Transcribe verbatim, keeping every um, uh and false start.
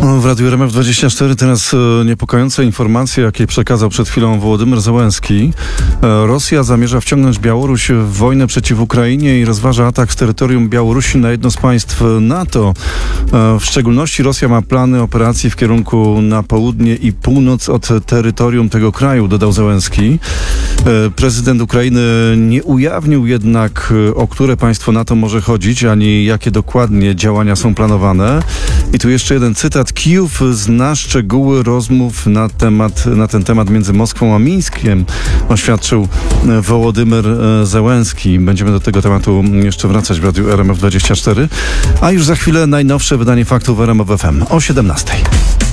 W Radiu R M F dwadzieścia cztery teraz e, niepokojące informacje, jakie przekazał przed chwilą Wołodymyr Zełenski. E, Rosja zamierza wciągnąć Białoruś w wojnę przeciw Ukrainie i rozważa atak z terytorium Białorusi na jedno z państw NATO. E, w szczególności Rosja ma plany operacji w kierunku na południe i północ od terytorium tego kraju, dodał Zełenski. E, prezydent Ukrainy nie ujawnił jednak, o które państwo NATO może chodzić, ani jakie dokładnie działania są planowane. I tu jeszcze jeden cytat. Kijów zna szczegóły rozmów na temat, na ten temat między Moskwą a Mińskiem, oświadczył Wołodymyr Zełenski. Będziemy do tego tematu jeszcze wracać w Radiu R M F dwadzieścia cztery, a już za chwilę najnowsze wydanie faktów R M F F M o siedemnastej.